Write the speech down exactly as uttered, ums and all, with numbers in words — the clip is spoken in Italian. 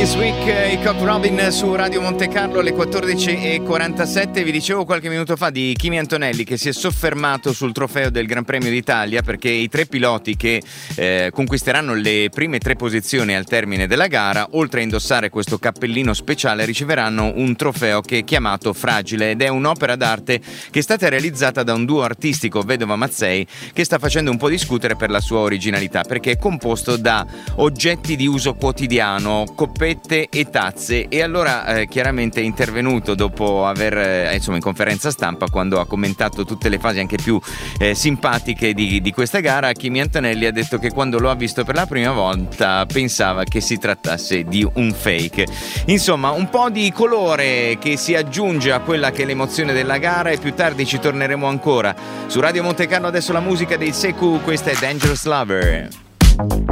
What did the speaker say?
This Week, i Cock Robin su Radio Monte Carlo alle quattordici e quarantasette. Vi dicevo qualche minuto fa di Kimi Antonelli che si è soffermato sul trofeo del Gran Premio d'Italia, perché i tre piloti che eh, conquisteranno le prime tre posizioni al termine della gara, oltre a indossare questo cappellino speciale, riceveranno un trofeo che è chiamato Fragile, ed è un'opera d'arte che è stata realizzata da un duo artistico, Vedova Mazzei, che sta facendo un po' discutere per la sua originalità, perché è composto da oggetti di uso quotidiano, coppette e tazze. E allora eh, chiaramente è intervenuto dopo aver eh, insomma in conferenza stampa, quando ha commentato tutte le fasi anche più eh, simpatiche di, di questa gara. Kimi Antonelli ha detto che quando lo ha visto per la prima volta pensava che si trattasse di un fake. Insomma, un po' di colore che si aggiunge a quella che è l'emozione della gara, e più tardi ci torneremo ancora su Radio Monte Carlo. Adesso la musica dei Secu, questa è Dangerous Lover.